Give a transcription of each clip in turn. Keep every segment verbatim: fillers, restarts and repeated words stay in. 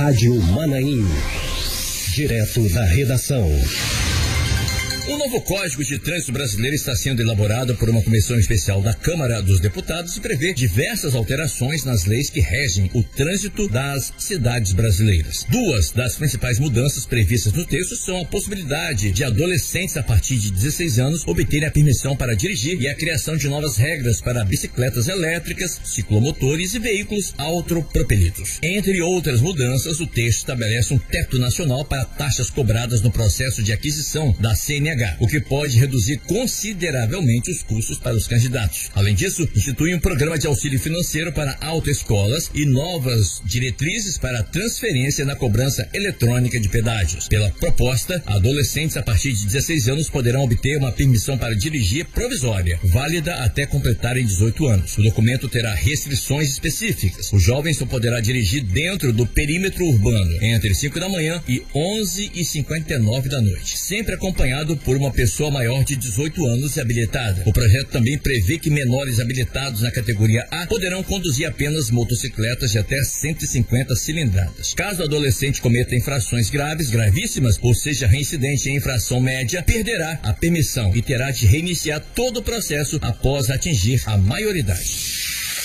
Rádio Manaim. Direto da redação. O novo Código de Trânsito Brasileiro está sendo elaborado por uma comissão especial da Câmara dos Deputados e prevê diversas alterações nas leis que regem o trânsito das cidades brasileiras. Duas das principais mudanças previstas no texto são a possibilidade de adolescentes a partir de dezesseis anos obterem a permissão para dirigir e a criação de novas regras para bicicletas elétricas, ciclomotores e veículos autopropelidos. Entre outras mudanças, o texto estabelece um teto nacional para taxas cobradas no processo de aquisição da C N H, o que pode reduzir consideravelmente os custos para os candidatos. Além disso, institui um programa de auxílio financeiro para autoescolas e novas diretrizes para a transferência na cobrança eletrônica de pedágios. Pela proposta, adolescentes a partir de dezesseis anos poderão obter uma permissão para dirigir provisória, válida até completarem dezoito anos. O documento terá restrições específicas. O jovem só poderá dirigir dentro do perímetro urbano entre cinco da manhã e onze e cinquenta e nove da noite, sempre acompanhado por uma pessoa maior de dezoito anos e habilitada. O projeto também prevê que menores habilitados na categoria A poderão conduzir apenas motocicletas de até cento e cinquenta cilindradas. Caso o adolescente cometa infrações graves, gravíssimas, ou seja, reincidente em infração média, perderá a permissão e terá de reiniciar todo o processo após atingir a maioridade.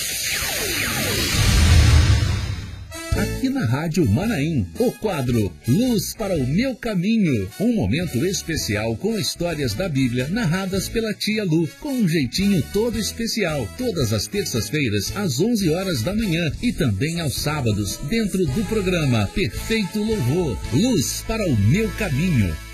Aqui na Rádio Manaim, o quadro Luz para o Meu Caminho. Um momento especial com histórias da Bíblia narradas pela tia Lu, com um jeitinho todo especial. Todas as terças-feiras, às onze horas da manhã e também aos sábados, dentro do programa Perfeito Louvor. Luz para o Meu Caminho.